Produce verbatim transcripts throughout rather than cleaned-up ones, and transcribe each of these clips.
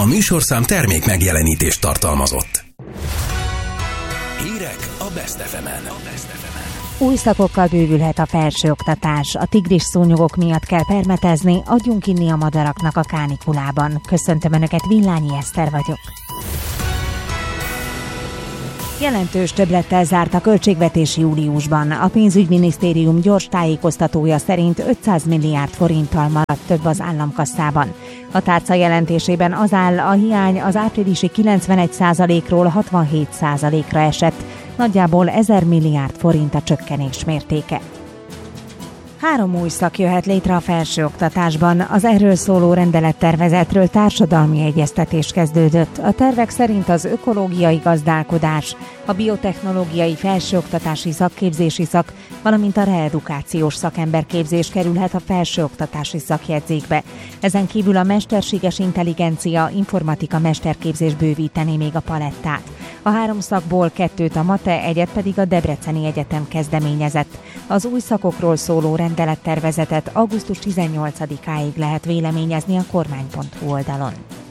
műsorszám termék megjelenítést tartalmazott. Hírek a Best ef emen. Új szakokkal bővülhet a felsőoktatás. A tigris szúnyogok miatt kell permetezni, adjunk inni a madaraknak a kánikulában. Köszöntöm Önöket, Villányi Eszter vagyok. Jelentős többlettel zárt a költségvetés júliusban. A pénzügyminisztérium gyors tájékoztatója szerint ötszáz milliárd forinttal maradt több az államkasszában. A tárca jelentésében az áll, a hiány az áprilisi kilencvenegy százalékról hatvanhét százalékra esett, nagyjából ezer milliárd forint a csökkenés mértéke. Három új szak jöhet létre a felsőoktatásban. Az erről szóló rendelettervezetről társadalmi egyeztetés kezdődött. A tervek szerint az ökológiai gazdálkodás, a biotechnológiai felsőoktatási szakképzési szak, valamint a reedukációs szakemberképzés kerülhet a felsőoktatási szakjegyzékbe. Ezen kívül a mesterséges intelligencia, informatika mesterképzés bővíteni még a palettát. A három szakból kettőt a MATE, egyet pedig a Debreceni Egyetem kezdeményezett. Az új szakokról szóló rendelettervezetet augusztus tizennyolcadikáig lehet véleményezni a kormány pont hu oldalon.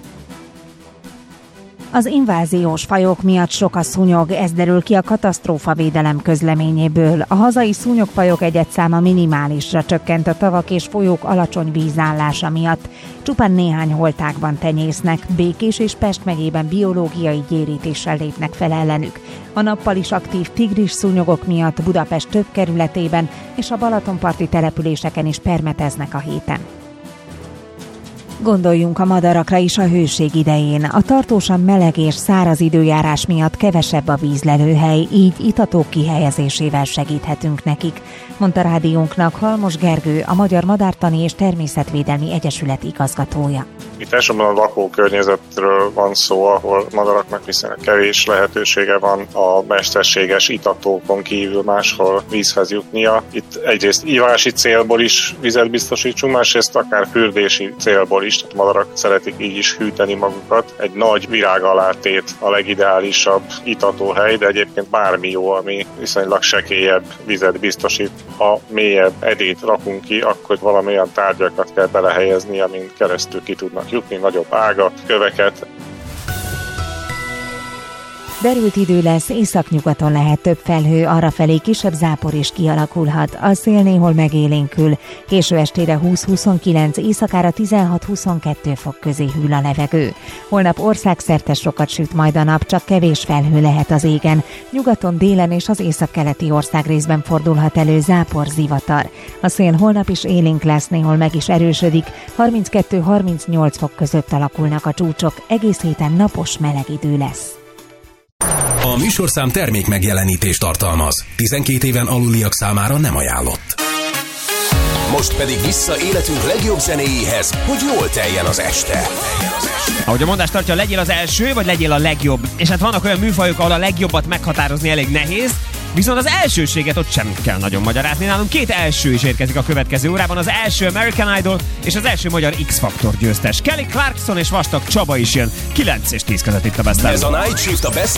Az inváziós fajok miatt sok a szúnyog, ez derül ki a katasztrófavédelem közleményéből. A hazai szúnyogfajok egyedszáma minimálisra csökkent a tavak és folyók alacsony vízállása miatt. Csupán néhány holtákban tenyésznek, Békés és Pest megyében biológiai gyérítéssel lépnek fel ellenük. A nappal is aktív tigris szúnyogok miatt Budapest több kerületében és a balatonparti településeken is permeteznek a héten. Gondoljunk a madarakra is a hőség idején. A tartósan meleg és száraz időjárás miatt kevesebb a vízlelőhely, így itatók kihelyezésével segíthetünk nekik, mondta rádiónknak Halmos Gergő, a Magyar Madártani és Természetvédelmi Egyesület igazgatója. Itt elsősorban a lakókörnyezetről van szó, ahol madaraknak viszonylag kevés lehetősége van a mesterséges itatókon kívül máshol vízhez jutnia. Itt egyrészt ívási célból is vizet biztosítsunk, másrészt akár fürdési célból is, tehát madarak szeretik így is hűteni magukat. Egy nagy virág alátét a legideálisabb itatóhely, de egyébként bármi jó, ami viszonylag sekélyebb vizet biztosít. Ha mélyebb edényt rakunk ki, akkor valamilyen tárgyakat kell belehelyezni, amin keresztül ki tudnak jutni, nagyobb ágat, köveket. Derült idő lesz, északnyugaton lehet több felhő, arrafelé kisebb zápor is kialakulhat. A szél néhol megélénkül. Késő estére húsz-huszonkilenc, éjszakára tizenhat-huszonkettő fok közé hűl a levegő. Holnap országszerte sokat süt majd a nap, csak kevés felhő lehet az égen. Nyugaton, délen és az északkeleti országrészben fordulhat elő zápor, zivatar. A szél holnap is élénk lesz, néhol meg is erősödik. harminckettő-harmincnyolc fok között alakulnak a csúcsok, egész héten napos, meleg idő lesz. A műsorszám termék megjelenítést tartalmaz. tizenkét éven aluliak számára nem ajánlott. Most pedig vissza életünk legjobb zenéjéhez, hogy jól teljen az este. Ahogy a mondás tartja, legyél az első, vagy legyél a legjobb. És hát vannak olyan műfajok, ahol a legjobbat meghatározni elég nehéz, viszont az elsőséget ott sem kell nagyon magyarázni. Nálunk két első is érkezik a következő órában. Az első American Idol és az első magyar X-Factor győztes. Kelly Clarkson és Vastag Csaba is jön. kilenc és tíz között itt a Best. Ez a Night Shift a Best